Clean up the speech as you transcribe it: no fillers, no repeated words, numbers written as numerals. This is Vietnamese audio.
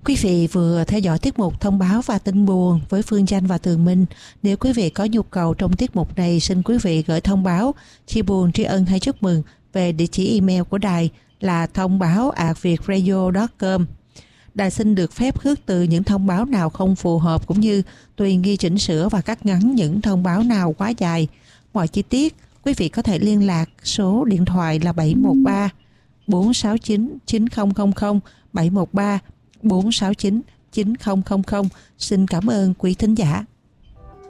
Quý vị vừa theo dõi tiết mục thông báo và tin buồn với Phương Chanh và Tường Minh. Nếu quý vị có nhu cầu trong tiết mục này, xin quý vị gửi thông báo, chia buồn, tri ân hay chúc mừng về địa chỉ email của đài là thông báo@vietradio.com. Đài xin được phép khước từ những thông báo nào không phù hợp cũng như tùy nghi chỉnh sửa và cắt ngắn những thông báo nào quá dài. Mọi chi tiết quý vị có thể liên lạc số điện thoại là 713 469 9000, 713 469 9000. Xin cảm ơn quý thính giả.